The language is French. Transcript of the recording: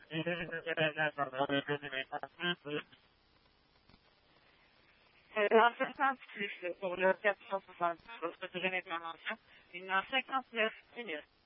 En 56, pour le 460, votre durée d'intervention, 1h59 minutes.